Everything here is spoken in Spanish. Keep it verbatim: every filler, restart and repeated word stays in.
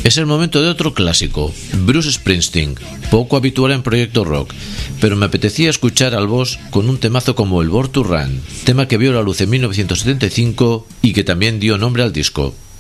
Es el momento de otro clásico, Bruce Springsteen, poco habitual en Proyecto Rock, pero me apetecía escuchar al boss con un temazo como el Born to Run, tema que vio la luz en mil novecientos setenta y cinco y que también dio nombre al disco.